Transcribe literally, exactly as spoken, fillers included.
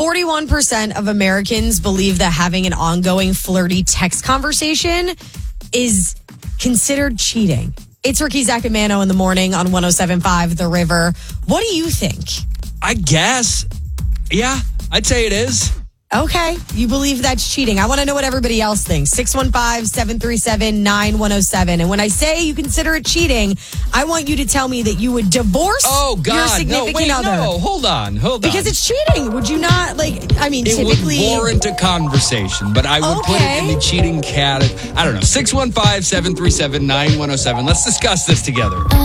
forty-one percent of Americans believe that having an ongoing flirty text conversation is considered cheating. It's Ricky, Zach, and Mano in the morning on one oh seven point five The River. What do you think? I guess. Yeah, I'd say it is. Okay, you believe that's cheating. I want to know what everybody else thinks. six one five, seven three seven, nine one oh seven. And when I say you consider it cheating, I want you to tell me that you would divorce oh, God, your significant no, wait, other. No, hold on, hold on. Because it's cheating. Would you not, like, I mean, it typically... It would warrant a conversation, but I would okay. put it in the cheating category. I don't know. six one five, seven three seven, nine one oh seven. Let's discuss this together.